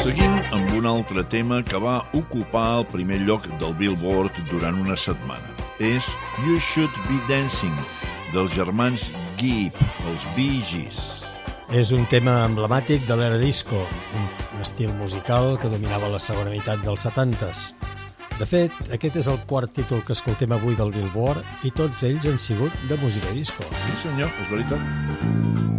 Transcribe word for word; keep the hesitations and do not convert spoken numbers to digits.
Seguim amb un altre tema que va ocupar el primer lloc del Billboard durant una setmana. És You Should Be Dancing, dels germans Gibb, els Bee Gees. És un tema emblemàtic de l'era disco, un estil musical que dominava la segona meitat dels setantes. De fet, aquest és el quart títol que escoltem avui del Billboard i tots ells han sigut de música disco. Sí, senyor, és veritat.